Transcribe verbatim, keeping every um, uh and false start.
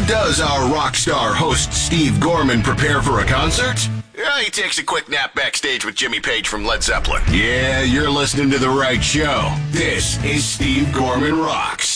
does our rock star host Steve Gorman prepare for a concert? Yeah, he takes a quick nap backstage with Jimmy Page from Led Zeppelin. Yeah, you're listening to the right show. This is Steve Gorman Rocks.